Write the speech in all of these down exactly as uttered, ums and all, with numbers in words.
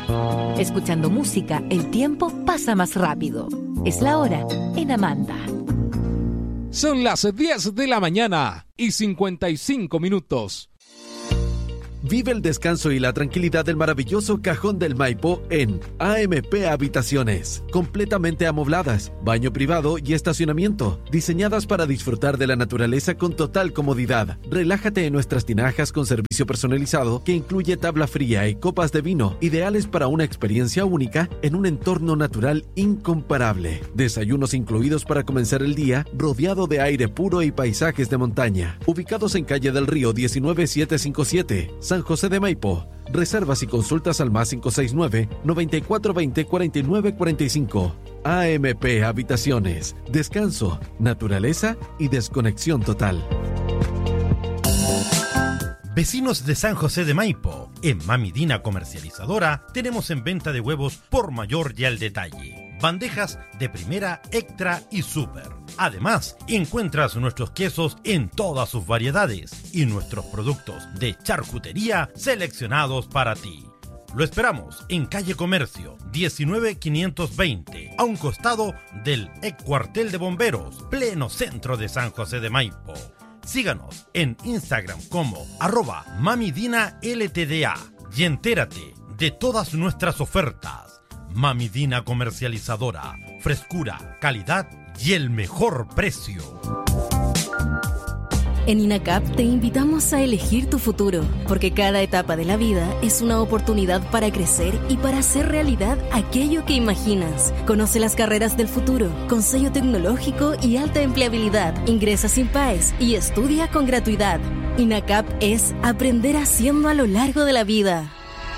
Escuchando música, el tiempo pasa más rápido. Es la hora en Amanda. Son las diez de la mañana y cincuenta y cinco minutos. Vive el descanso y la tranquilidad del maravilloso Cajón del Maipo en A M P Habitaciones. Completamente amobladas, baño privado y estacionamiento. Diseñadas para disfrutar de la naturaleza con total comodidad. Relájate en nuestras tinajas con servicio personalizado que incluye tabla fría y copas de vino. Ideales para una experiencia única en un entorno natural incomparable. Desayunos incluidos para comenzar el día rodeado de aire puro y paisajes de montaña. Ubicados en Calle del Río diecinueve setecientos cincuenta y siete. San José de Maipo. Reservas y consultas al más cinco seis nueve, noventa y cuatro veinte, cuarenta y nueve cuarenta y cinco. A M P Habitaciones. Descanso, naturaleza y desconexión total. Vecinos de San José de Maipo, en Mami Dina Comercializadora tenemos en venta de huevos por mayor y al detalle. Bandejas de primera, extra y super. Además, encuentras nuestros quesos en todas sus variedades y nuestros productos de charcutería seleccionados para ti. Lo esperamos en Calle Comercio diecinueve quinientos veinte, a un costado del ex cuartel de bomberos, pleno centro de San José de Maipo. Síganos en Instagram como arroba mamidina ltda y entérate de todas nuestras ofertas. Mami Dina Comercializadora, frescura, calidad y el mejor precio. En INACAP te invitamos a elegir tu futuro, porque cada etapa de la vida es una oportunidad para crecer y para hacer realidad aquello que imaginas. Conoce las carreras del futuro, con sello tecnológico y alta empleabilidad. Ingresa sin P A E S y estudia con gratuidad. INACAP es aprender haciendo a lo largo de la vida.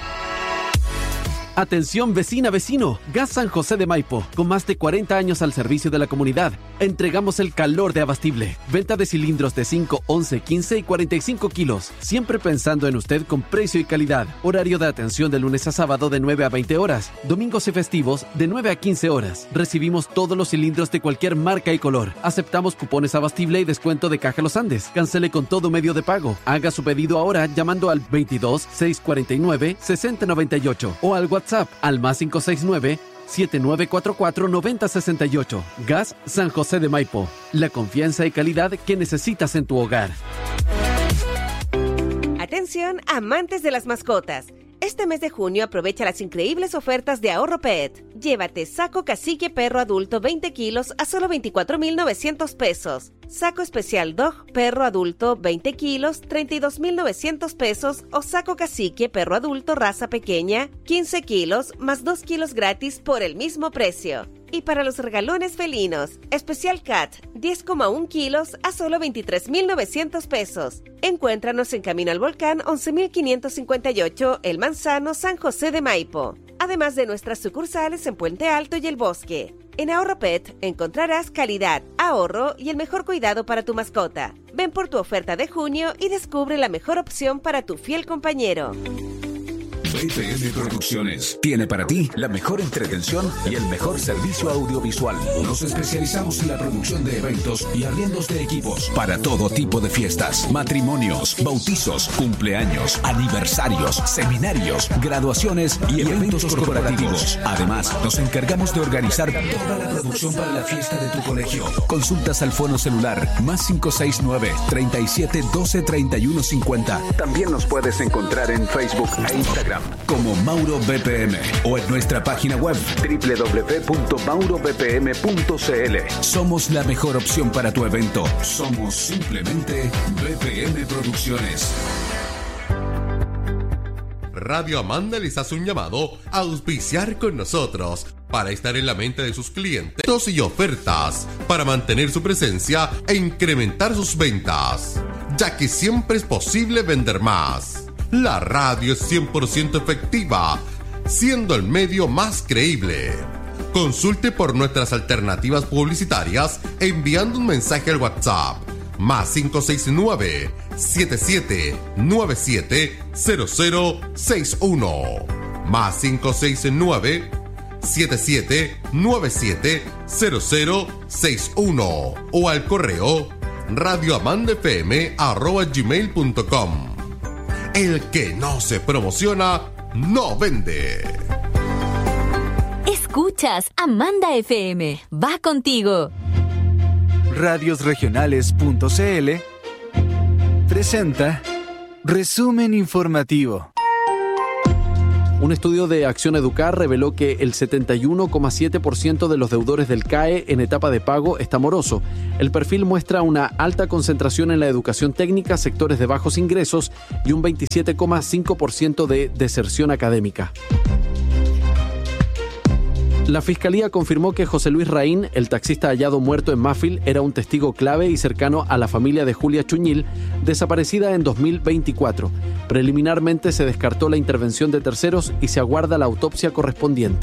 Atención vecina, vecino, Gas San José de Maipo, con más de cuarenta años al servicio de la comunidad. Entregamos el calor de Abastible. Venta de cilindros de cinco, once, quince y cuarenta y cinco kilos. Siempre pensando en usted con precio y calidad. Horario de atención de lunes a sábado de nueve a veinte horas. Domingos y festivos de nueve a quince horas. Recibimos todos los cilindros de cualquier marca y color. Aceptamos cupones Abastible y descuento de Caja Los Andes. Cancele con todo medio de pago. Haga su pedido ahora llamando al veintidós, seiscientos cuarenta y nueve, sesenta noventa y ocho o al WhatsApp al más cinco seis nueve, siete nueve cuatro cuatro, nueve cero seis ocho. Gas San José de Maipo. La confianza y calidad que necesitas en tu hogar. Atención, amantes de las mascotas. Este mes de junio aprovecha las increíbles ofertas de Ahorro Pet. Llévate saco cacique perro adulto veinte kilos a solo veinticuatro mil novecientos pesos. Saco especial dog perro adulto veinte kilos, treinta y dos mil novecientos pesos. O saco cacique perro adulto raza pequeña, quince kilos, más dos kilos gratis por el mismo precio. Y para los regalones felinos, especial cat, diez coma uno kilos a solo veintitrés mil novecientos pesos. Encuéntranos en Camino al Volcán once mil quinientos cincuenta y ocho, El Manzano, San José de Maipo. Además de nuestras sucursales en Puente Alto y El Bosque. En Ahorro Pet encontrarás calidad, ahorro y el mejor cuidado para tu mascota. Ven por tu oferta de junio y descubre la mejor opción para tu fiel compañero. B P M Producciones tiene para ti la mejor entretención y el mejor servicio audiovisual. Nos especializamos en la producción de eventos y arriendos de equipos para todo tipo de fiestas, matrimonios, bautizos, cumpleaños, aniversarios, seminarios, graduaciones y eventos corporativos. Además, nos encargamos de organizar toda la producción para la fiesta de tu colegio. Consultas al fono celular más cinco seis nueve, treinta y siete, doce, treinta y uno cincuenta. También nos puedes encontrar en Facebook e Instagram como Mauro B P M o en nuestra página web doble u doble u doble u punto mauro b p m punto c l. Somos la mejor opción para tu evento. Somos simplemente B P M Producciones. Radio Amanda les hace un llamado a auspiciar con nosotros para estar en la mente de sus clientes y ofertas para mantener su presencia e incrementar sus ventas, ya que siempre es posible vender más. La radio es cien por ciento efectiva, siendo el medio más creíble. Consulte por nuestras alternativas publicitarias enviando un mensaje al WhatsApp más cinco seis nueve, siete siete nueve siete, cero cero seis uno más cinco seis nueve, siete siete nueve siete, cero cero seis uno o al correo radioamandafm arroba gmail punto com. El que no se promociona, no vende. Escuchas Amanda F M. Va contigo. Radiosregionales.cl presenta Resumen Informativo. Un estudio de Acción Educar reveló que el setenta y uno coma siete por ciento de los deudores del C A E en etapa de pago está moroso. El perfil muestra una alta concentración en la educación técnica, sectores de bajos ingresos y un veintisiete coma cinco por ciento de deserción académica. La Fiscalía confirmó que José Luis Raín, el taxista hallado muerto en Mafil, era un testigo clave y cercano a la familia de Julia Chuñil, desaparecida en dos mil veinticuatro. Preliminarmente se descartó la intervención de terceros y se aguarda la autopsia correspondiente.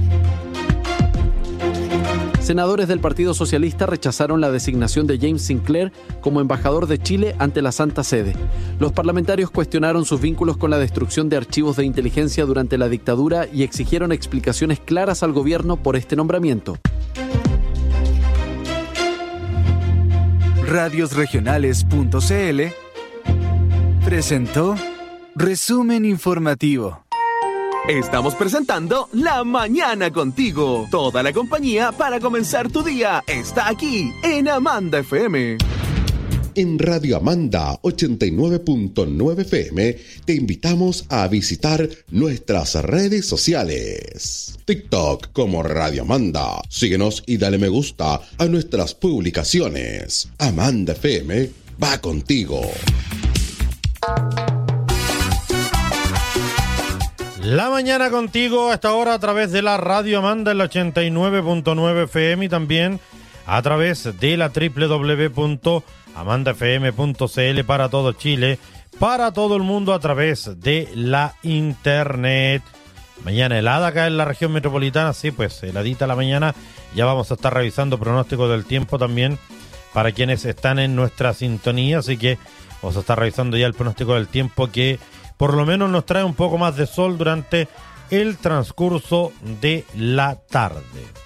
Senadores del Partido Socialista rechazaron la designación de James Sinclair como embajador de Chile ante la Santa Sede. Los parlamentarios cuestionaron sus vínculos con la destrucción de archivos de inteligencia durante la dictadura y exigieron explicaciones claras al gobierno por este nombramiento. Radiosregionales.cl presentó Resumen Informativo. Estamos presentando La Mañana Contigo. Toda la compañía para comenzar tu día está aquí en Amanda F M. En Radio Amanda ochenta y nueve punto nueve F M te invitamos a visitar nuestras redes sociales. TikTok como Radio Amanda. Síguenos y dale me gusta a nuestras publicaciones. Amanda F M va contigo. La mañana contigo a esta hora a través de la Radio Amanda, el ochenta y nueve punto nueve F M y también a través de la doble u doble u doble u punto amanda f m punto c l para todo Chile, para todo el mundo a través de la internet. Mañana helada acá en la región metropolitana, sí, pues heladita la mañana. Ya vamos a estar revisando pronóstico del tiempo también para quienes están en nuestra sintonía, así que vamos a estar revisando ya el pronóstico del tiempo que por lo menos nos trae un poco más de sol durante el transcurso de la tarde.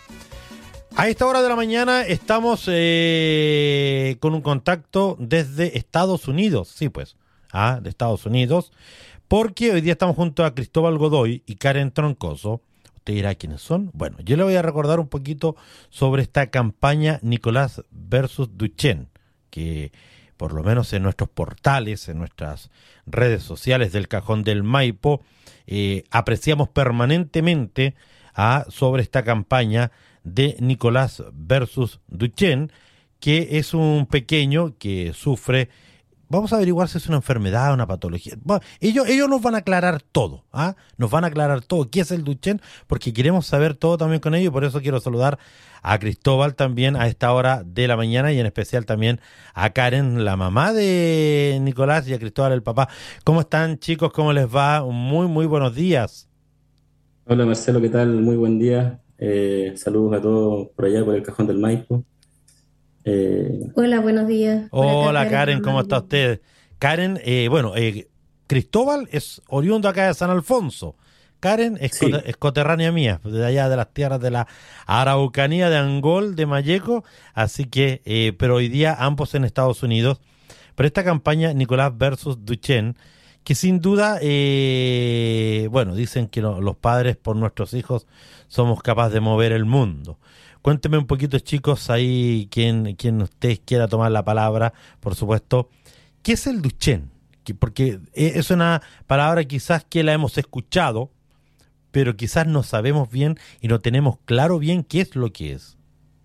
A esta hora de la mañana estamos eh, con un contacto desde Estados Unidos, sí pues, ah, de Estados Unidos, porque hoy día estamos junto a Cristóbal Godoy y Karen Troncoso. Usted dirá quiénes son. Bueno, yo le voy a recordar un poquito sobre esta campaña Nicolás versus Duchenne, que por lo menos en nuestros portales, en nuestras redes sociales del Cajón del Maipo, eh, apreciamos permanentemente ah, sobre esta campaña de Nicolás versus Duchenne, que es un pequeño que sufre. Vamos a averiguar si es una enfermedad, una patología. Bueno, ellos, ellos nos van a aclarar todo, ¿ah? Nos van a aclarar todo. ¿Qué es el Duchenne? Porque queremos saber todo también con ellos y por eso quiero saludar a Cristóbal también a esta hora de la mañana y en especial también a Karen, la mamá de Nicolás, y a Cristóbal, el papá. ¿Cómo están, chicos? ¿Cómo les va? Muy, muy buenos días. Hola, Marcelo, ¿qué tal? Muy buen día. Eh, saludos a todos por allá, por el Cajón del Maipo. Eh... Hola, buenos días. Hola, Karen, Karen, ¿cómo está usted? Karen, eh, bueno, eh, Cristóbal es oriundo acá de San Alfonso. Karen es, sí. coter, es coterránea mía, de allá de las tierras de la Araucanía, de Angol, de Malleco, así que, eh, pero hoy día ambos en Estados Unidos. Pero esta campaña Nicolás versus Duchenne, que sin duda, eh, bueno, dicen que no, los padres por nuestros hijos somos capaces de mover el mundo. Cuénteme un poquito, chicos, ahí quien, quien ustedes quiera tomar la palabra, por supuesto. ¿Qué es el Duchenne? Porque es una palabra quizás que la hemos escuchado, pero quizás no sabemos bien y no tenemos claro bien qué es lo que es.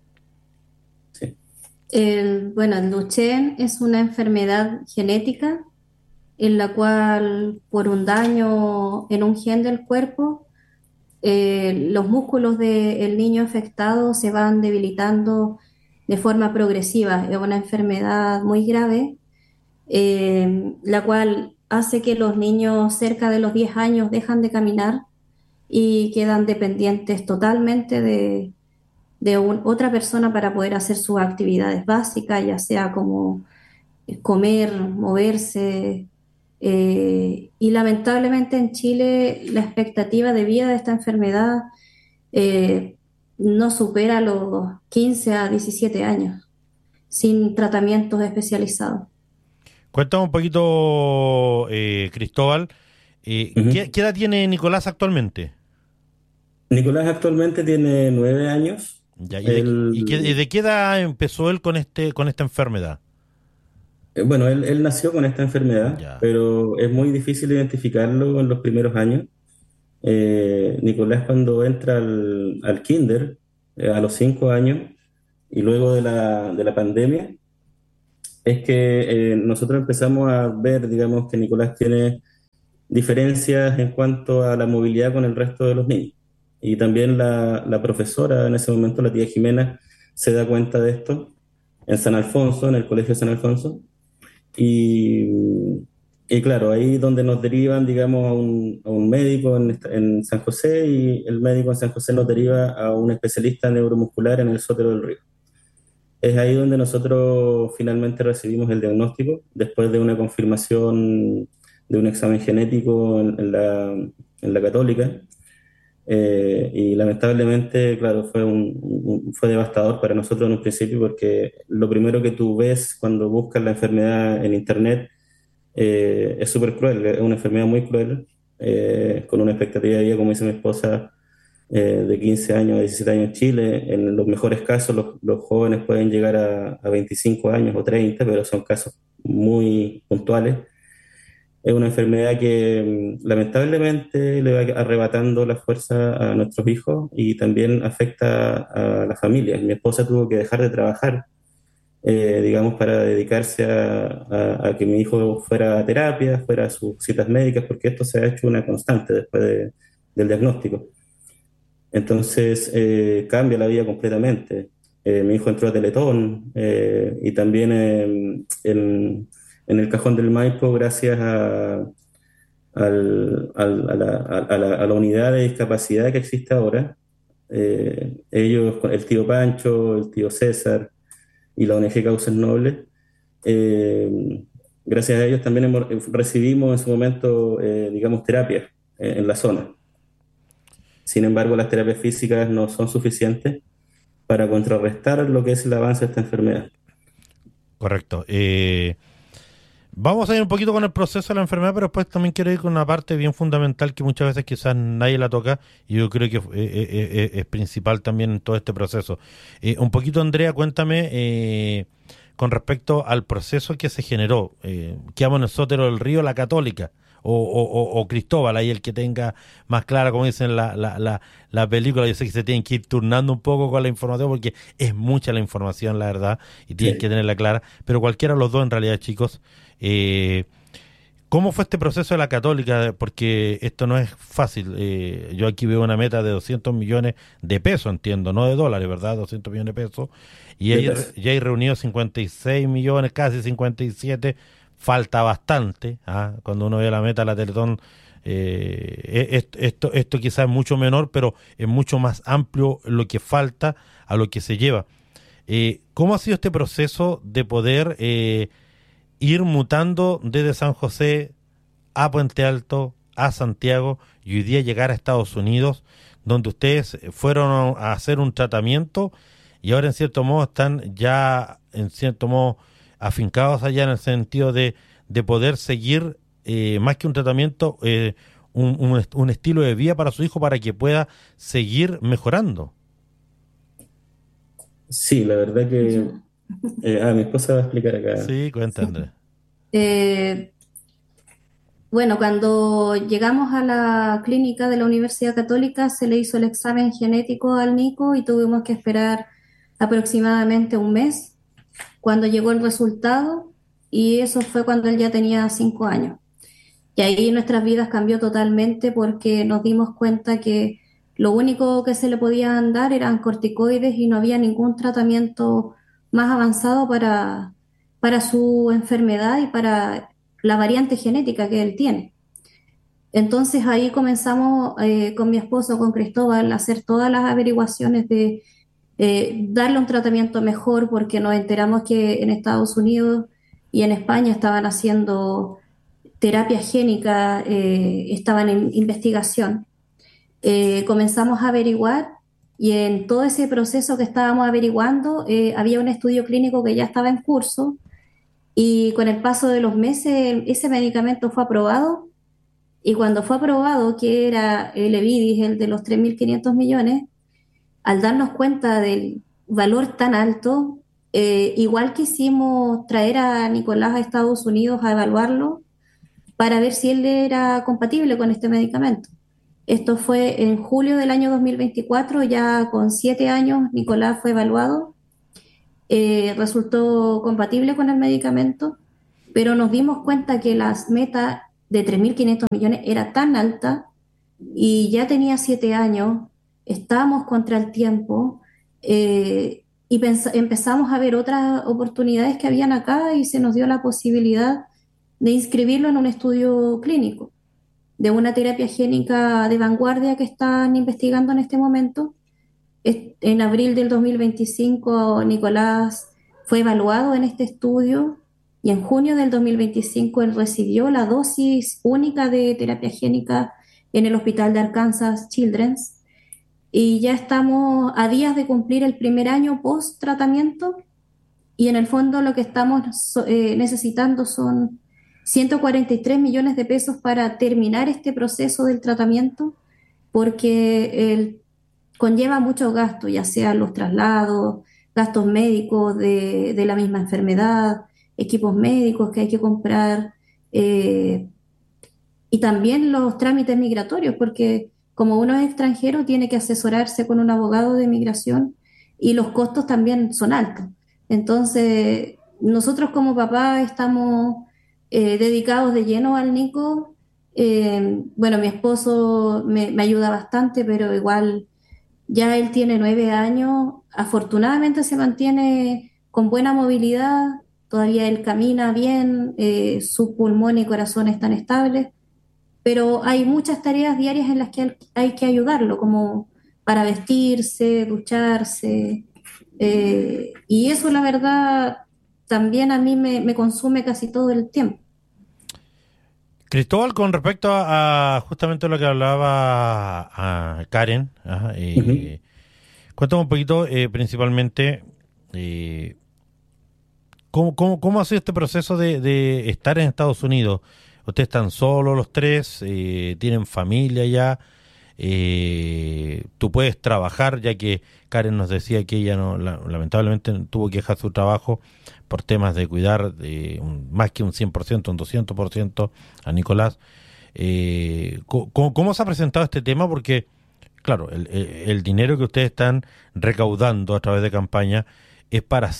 Sí. El, bueno, el Duchenne es una enfermedad genética en la cual por un daño en un gen del cuerpo, Eh, los músculos del niño afectado se van debilitando de forma progresiva. Es una enfermedad muy grave, eh, la cual hace que los niños cerca de los diez años dejan de caminar y quedan dependientes totalmente de, de un, otra persona para poder hacer sus actividades básicas, ya sea como comer, moverse. Eh, y lamentablemente en Chile la expectativa de vida de esta enfermedad eh, no supera los quince a diecisiete años, sin tratamientos especializados. Cuéntame un poquito, eh, Cristóbal, eh, uh-huh. ¿qué, ¿qué edad tiene Nicolás actualmente? Nicolás actualmente tiene nueve años. Ya, ¿y, de, él, y, qué, y de qué edad empezó él con este con esta enfermedad? eh, bueno, él, él nació con esta enfermedad, Ya. pero es muy difícil identificarlo en los primeros años. Eh, Nicolás cuando entra al, al kinder, eh, a los cinco años, y luego de la, de la pandemia, es que eh, nosotros empezamos a ver, digamos, que Nicolás tiene diferencias en cuanto a la movilidad con el resto de los niños. Y también la, la profesora en ese momento, la tía Jimena, se da cuenta de esto en San Alfonso, en el Colegio San Alfonso. Y, y claro, ahí donde nos derivan, digamos, a un, a un médico en, esta- en San José, y el médico en San José nos deriva a un especialista neuromuscular en el Sotero del Río. Es ahí donde nosotros finalmente recibimos el diagnóstico, después de una confirmación de un examen genético en, en la, en la Católica. Eh, y lamentablemente, claro, fue, un, un- fue devastador para nosotros en un principio, porque lo primero que tú ves cuando buscas la enfermedad en internet eh, es súper cruel, es una enfermedad muy cruel, eh, con una expectativa de vida, como dice mi esposa, eh, de quince años a diecisiete años en Chile. En los mejores casos, los, los jóvenes pueden llegar a, a veinticinco años o treinta, pero son casos muy puntuales. Es una enfermedad que mm, lamentablemente le va arrebatando la fuerza a nuestros hijos y también afecta a la familia. Mi esposa tuvo que dejar de trabajar, eh, digamos, para dedicarse a, a- a que mi hijo fuera a terapia, fuera a sus citas médicas, porque esto se ha hecho una constante después de- del diagnóstico. Entonces, eh, cambia la vida completamente. Eh, mi hijo entró a Teletón, eh, y también eh, en, en el Cajón del Maipo, gracias a, al- al- a la, a la- a la unidad de discapacidad que existe ahora. Eh, ellos, el tío Pancho, el tío César y la O N G Causas Nobles, eh, gracias a ellos también hemos- recibimos en su momento, eh, digamos, terapias eh, en la zona. Sin embargo, las terapias físicas no son suficientes para contrarrestar lo que es el avance de esta enfermedad. Correcto. Eh, vamos a ir un poquito con el proceso de la enfermedad, pero después también quiero ir con una parte bien fundamental que muchas veces quizás nadie la toca y yo creo que eh, eh, eh, es principal también en todo este proceso. Eh, un poquito, Andrea, cuéntame eh, con respecto al proceso que se generó. Eh, quedamos en el Sotero del Río, la Católica, o, o, o- o Cristóbal, ahí el que tenga más clara, como dicen la, la, la, la película. Yo sé que se tienen que ir turnando un poco con la información porque es mucha la información, la verdad, y tienen Sí. que tenerla clara, pero cualquiera de los dos en realidad, chicos. Eh, ¿Cómo fue este proceso de la Católica? Porque esto no es fácil. Eh, yo aquí veo una meta de doscientos millones de pesos, entiendo, no de dólares, ¿verdad? doscientos millones de pesos. Y De hay, pesos. ya hay reunidos cincuenta y seis millones, casi cincuenta y siete. Falta bastante. ¿Ah? Cuando uno ve la meta de la Teletón, eh, esto, esto, esto quizás es mucho menor, pero es mucho más amplio lo que falta a lo que se lleva. Eh, ¿Cómo ha sido este proceso de poder eh, ir mutando desde San José a Puente Alto, a Santiago y hoy día llegar a Estados Unidos, donde ustedes fueron a hacer un tratamiento y ahora en cierto modo están ya en cierto modo afincados allá en el sentido de, de poder seguir eh, más que un tratamiento, eh, un, un, est- un estilo de vida para su hijo para que pueda seguir mejorando? Sí, la verdad que... eh, ah, mi esposa va a explicar acá. Sí, cuenta, Andrés. Eh, bueno, cuando llegamos a la clínica de la Universidad Católica se le hizo el examen genético al Nico y tuvimos que esperar aproximadamente un mes cuando llegó el resultado, y eso fue cuando él ya tenía cinco años. Y ahí nuestras vidas cambió totalmente porque nos dimos cuenta que lo único que se le podían dar eran corticoides y no había ningún tratamiento más avanzado para, para su enfermedad y para la variante genética que él tiene. Entonces ahí comenzamos eh, con mi esposo, con Cristóbal, a hacer todas las averiguaciones de eh, darle un tratamiento mejor, porque nos enteramos que en Estados Unidos y en España estaban haciendo terapia génica, eh, estaban en investigación. Eh, comenzamos a averiguar y en todo ese proceso que estábamos averiguando eh, había un estudio clínico que ya estaba en curso, y con el paso de los meses ese medicamento fue aprobado Y cuando fue aprobado, que era el EBIDIS, el de los tres mil quinientos millones, al darnos cuenta del valor tan alto, eh, igual quisimos traer a Nicolás a Estados Unidos a evaluarlo para ver si él era compatible con este medicamento. Esto fue en julio del año dos mil veinticuatro, ya con siete años Nicolás fue evaluado, eh, resultó compatible con el medicamento, pero nos dimos cuenta que las metas de tres mil quinientos millones era tan alta y ya tenía siete años, estábamos contra el tiempo, eh, y pens- empezamos a ver otras oportunidades que habían acá y se nos dio la posibilidad de inscribirlo en un estudio clínico de una terapia génica de vanguardia que están investigando en este momento. Es- En abril del dos mil veinticinco, Nicolás fue evaluado en este estudio y en junio del dos mil veinticinco él recibió la dosis única de terapia génica en el Hospital de Arkansas Children's y ya estamos a días de cumplir el primer año post tratamiento y en el fondo lo que estamos so- eh, necesitando son ciento cuarenta y tres millones de pesos para terminar este proceso del tratamiento porque el conlleva muchos gastos, ya sean los traslados, gastos médicos de, de la misma enfermedad, equipos médicos que hay que comprar, eh, y también los trámites migratorios, porque como uno es extranjero tiene que asesorarse con un abogado de migración y los costos también son altos. Entonces, nosotros como papá estamos eh, dedicados de lleno al Nico. Eh, bueno, mi esposo me, me ayuda bastante, pero igual ya él tiene nueve años, afortunadamente se mantiene con buena movilidad, todavía él camina bien, eh, su pulmón y corazón están estables, pero hay muchas tareas diarias en las que hay que ayudarlo, como para vestirse, ducharse, eh, y eso la verdad también a mí me, me consume casi todo el tiempo. Cristóbal, con respecto a, a justamente lo que hablaba a Karen, ajá, eh, uh-huh. Cuéntame un poquito, eh, principalmente, eh, ¿cómo, cómo, ¿cómo ha sido este proceso de, de estar en Estados Unidos? ¿Ustedes están solos los tres? Eh, ¿Tienen familia ya? Eh, ¿Tú puedes trabajar? Ya que Karen nos decía que ella no, la, lamentablemente tuvo que dejar su trabajo por temas de cuidar de un, más que un cien por ciento, un doscientos por ciento a Nicolás. Eh, ¿cómo, ¿Cómo se ha presentado este tema? Porque, claro, el, el, el dinero que ustedes están recaudando a través de campaña es para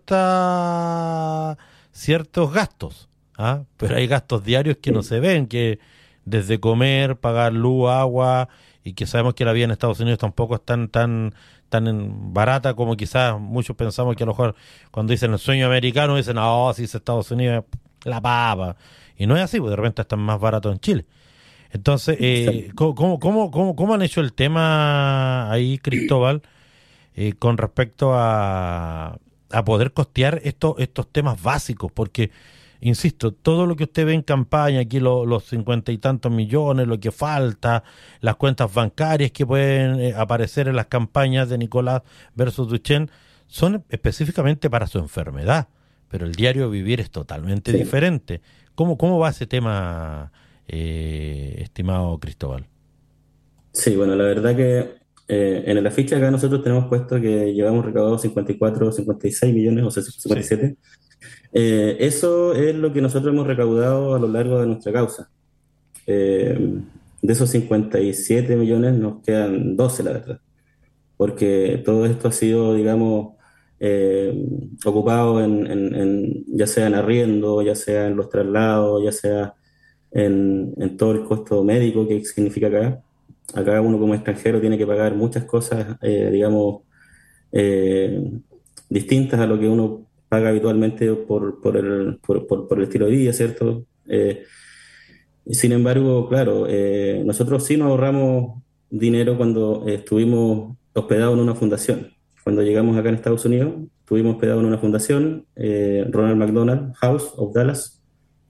cierta ciertos gastos, ¿ah? Pero hay gastos diarios que no se ven, que desde comer, pagar luz, agua, y que sabemos que la vida en Estados Unidos tampoco es tan tan tan barata como quizás muchos pensamos, que a lo mejor cuando dicen el sueño americano dicen, oh, si es Estados Unidos, la papa, y no es así, porque de repente están más baratos en Chile. Entonces, eh, ¿cómo, cómo, cómo, ¿cómo han hecho el tema ahí, Cristóbal, eh, con respecto a, a poder costear estos estos temas básicos? Porque, insisto, todo lo que usted ve en campaña, aquí lo, los cincuenta y tantos millones, lo que falta, las cuentas bancarias que pueden eh, aparecer en las campañas de Nicolás versus Duchenne, son específicamente para su enfermedad, pero el diario vivir es totalmente sí. diferente. ¿Cómo, cómo va ese tema, eh, estimado Cristóbal? Sí, bueno, la verdad que eh, en el afiche acá nosotros tenemos puesto que llevamos recaudado cincuenta y cuatro, cincuenta y seis millones, o sea, cincuenta y siete. Sí. Eh, eso es lo que nosotros hemos recaudado a lo largo de nuestra causa. Eh, de esos cincuenta y siete millones nos quedan doce, la verdad, porque todo esto ha sido, digamos, eh, ocupado en, en, en, ya sea en arriendo, ya sea en los traslados, ya sea en, en todo el costo médico que significa acá. Acá uno como extranjero tiene que pagar muchas cosas, eh, digamos, eh, distintas a lo que uno paga habitualmente por, por, el, por, por, por el estilo de vida, ¿cierto? Eh, sin embargo, claro, eh, nosotros sí nos ahorramos dinero cuando eh, estuvimos hospedados en una fundación. Cuando llegamos acá en Estados Unidos, estuvimos hospedados en una fundación, eh, Ronald McDonald House of Dallas.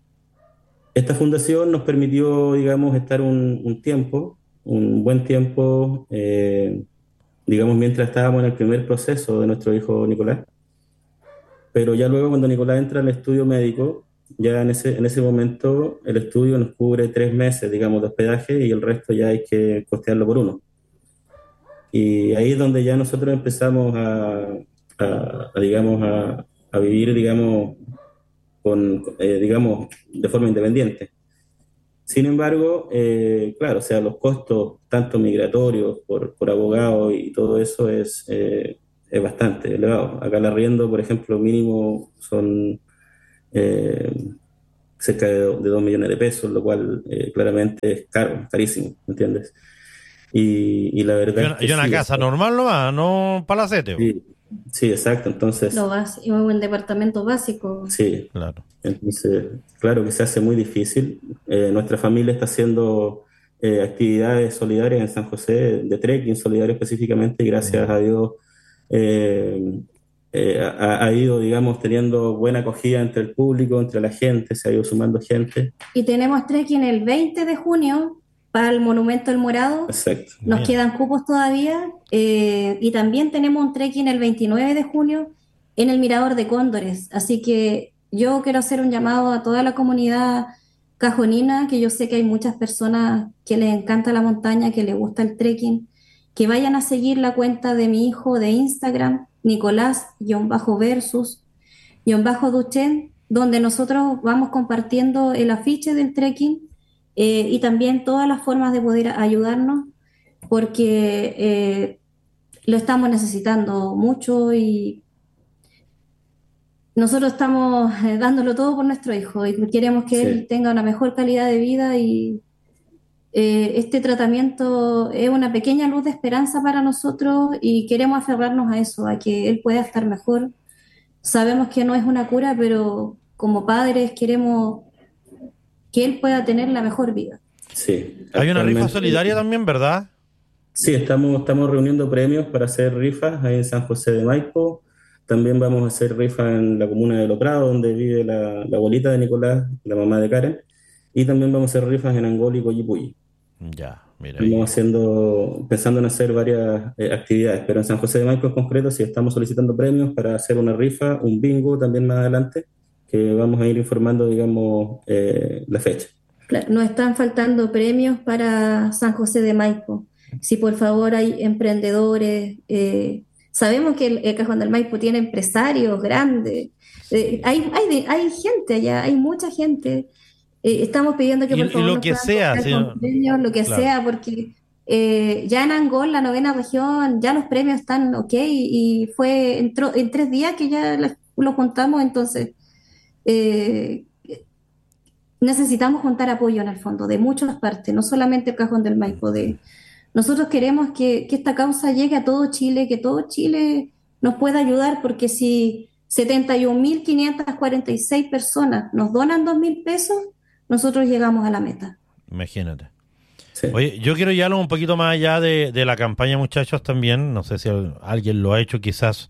Esta fundación nos permitió, digamos, estar un, un tiempo, un buen tiempo, eh, digamos, mientras estábamos en el primer proceso de nuestro hijo Nicolás. Pero ya luego cuando Nicolás entra al estudio médico, ya en ese, en ese momento el estudio nos cubre tres meses, digamos, de hospedaje y el resto ya hay que costearlo por uno. Y ahí es donde ya nosotros empezamos a, a, a digamos, a, a vivir, digamos, con, eh, digamos, de forma independiente. Sin embargo, eh, claro, o sea, los costos, tanto migratorios, por, por abogado y todo eso es, eh, es bastante elevado. Acá el arriendo, por ejemplo, mínimo son eh, cerca de, de dos millones de pesos, lo cual eh, claramente es caro, carísimo, ¿me entiendes? Y, y la verdad y una, es que y una sí, casa o sea, normal nomás, no palacete. Sí, sí, exacto, entonces... Lo bas- y un departamento básico. Sí, claro. Entonces, claro que se hace muy difícil. Eh, nuestra familia está haciendo eh, actividades solidarias en San José, de trekking solidario específicamente, y gracias Mm. a Dios eh, eh, ha, ha ido, digamos, teniendo buena acogida entre el público, entre la gente, se ha ido sumando gente. Y tenemos trekking el veinte de junio para el Monumento al Morado. Exacto. Nos Bien. quedan cupos todavía. eh, y también tenemos un trekking el veintinueve de junio en el Mirador de Cóndores. Así que yo quiero hacer un llamado a toda la comunidad cajonina, que yo sé que hay muchas personas que les encanta la montaña, que les gusta el trekking, que vayan a seguir la cuenta de mi hijo de Instagram, Nicolás-versus-Duchen, donde nosotros vamos compartiendo el afiche del trekking eh, y también todas las formas de poder ayudarnos, porque eh, lo estamos necesitando mucho y nosotros estamos eh, dándolo todo por nuestro hijo y queremos que Sí. él tenga una mejor calidad de vida y eh, este tratamiento es una pequeña luz de esperanza para nosotros y queremos aferrarnos a eso, a que él pueda estar mejor. Sabemos que no es una cura, pero como padres queremos que él pueda tener la mejor vida. Sí. Hay una rifa Actualmente- solidaria también, ¿verdad? Sí, estamos, estamos reuniendo premios para hacer rifas ahí en San José de Maipo. También vamos a hacer rifas en la comuna de Lo Prado, donde vive la, la abuelita de Nicolás, la mamá de Karen. Y también vamos a hacer rifas en Angol y Coyipulli. Ya, mira. ahí. Estamos haciendo, pensando en hacer varias eh, actividades, pero en San José de Maipo en concreto sí estamos solicitando premios para hacer una rifa, un bingo también más adelante, que vamos a ir informando, digamos, eh, la fecha. Claro, nos están faltando premios para San José de Maipo. Si por favor hay emprendedores, eh, sabemos que el, el Cajón del Maipo tiene empresarios grandes, eh, hay, hay, hay gente allá, hay mucha gente. Eh, estamos pidiendo que Y- por y favor lo nos que puedan sea, comprar sí, con premios, lo que claro. sea, porque eh, ya en Angol, la novena región, ya los premios están ok y, y fue en, tro- en tres días que ya los los juntamos, entonces eh, necesitamos juntar apoyo en el fondo de muchas partes, no solamente el Cajón del Maipo. De, nosotros queremos que, que esta causa llegue a todo Chile, que todo Chile nos pueda ayudar, porque si setenta y un mil quinientas cuarenta y seis personas nos donan dos mil pesos, nosotros llegamos a la meta. Imagínate. Sí. Oye, yo quiero llevarlo un poquito más allá de, de la campaña, muchachos, también. No sé si al- alguien lo ha hecho quizás,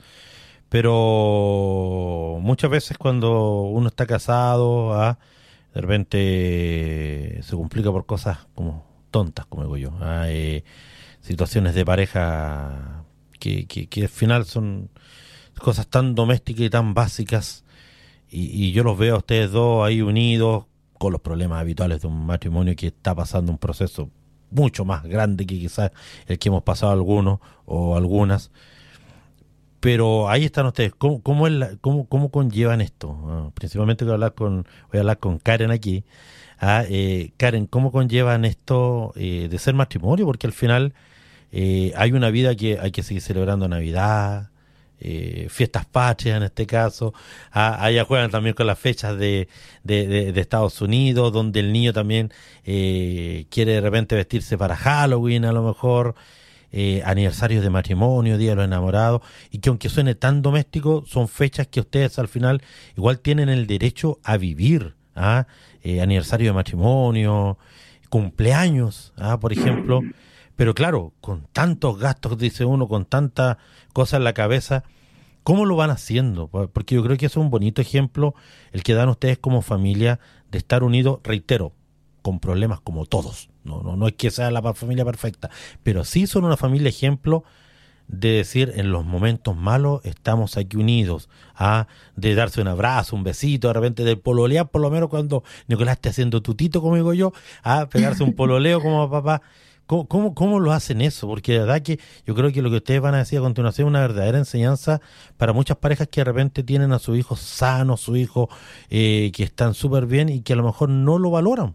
pero muchas veces cuando uno está casado, ¿ah? de repente se complica por cosas como tontas, como digo yo. ¿ah? Eh, situaciones de pareja que, que, que al final son cosas tan domésticas y tan básicas, y, y yo los veo a ustedes dos ahí unidos con los problemas habituales de un matrimonio que está pasando un proceso mucho más grande que quizás el que hemos pasado algunos o algunas, pero ahí están ustedes. ¿Cómo, cómo, es la- cómo, cómo conllevan esto? Ah, principalmente voy a hablar con voy a hablar con Karen aquí. Ah, eh, Karen, ¿cómo conllevan esto eh, de ser matrimonio? Porque al final eh, hay una vida que hay que seguir celebrando Navidad, eh, fiestas patrias en este caso. Ah, allá juegan también con las fechas de, de, de, de Estados Unidos, donde el niño también eh, quiere de repente vestirse para Halloween a lo mejor, eh, aniversarios de matrimonio, Día de los Enamorados, y que aunque suene tan doméstico, son fechas que ustedes al final igual tienen el derecho a vivir. ¿ah? Eh, aniversario de matrimonio, cumpleaños, ¿ah? por ejemplo. Pero claro, con tantos gastos, dice uno, con tanta cosa en la cabeza, ¿cómo lo van haciendo? Porque yo creo que eso es un bonito ejemplo, el que dan ustedes como familia, de estar unidos, reitero, con problemas como todos. No, no, no es que sea la familia perfecta, pero sí son una familia ejemplo de decir en los momentos malos estamos aquí unidos, ¿ah? De darse un abrazo, un besito, de repente del pololear, por lo menos cuando Nicolás esté haciendo tutito, como digo yo, a pegarse un pololeo como papá. ¿Cómo, cómo, ¿Cómo lo hacen eso? Porque de verdad que yo creo que lo que ustedes van a decir a continuación es una verdadera enseñanza para muchas parejas que de repente tienen a sus hijos sanos, sus hijos eh, que están súper bien y que a lo mejor no lo valoran.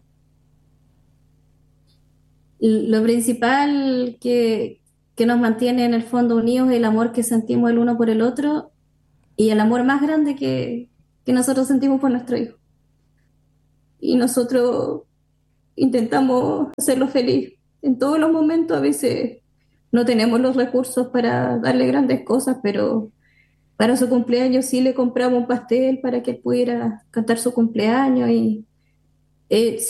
Lo principal que, que nos mantiene en el fondo unidos es el amor que sentimos el uno por el otro y el amor más grande que, que nosotros sentimos por nuestro hijo. Y nosotros intentamos hacerlo feliz en todos los momentos. A veces no tenemos los recursos para darle grandes cosas, pero para su cumpleaños sí le compramos un pastel para que él pudiera cantar su cumpleaños y eh,